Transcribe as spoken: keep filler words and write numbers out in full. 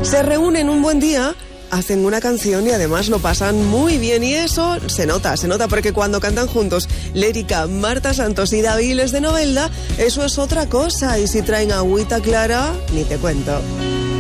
Se reúnen un buen día, hacen una canción y además lo pasan muy bien, y eso se nota, se nota porque cuando cantan juntos Lérica, Marta Santos y Daviles de Novelda, eso es otra cosa, y si traen agüita clara, ni te cuento.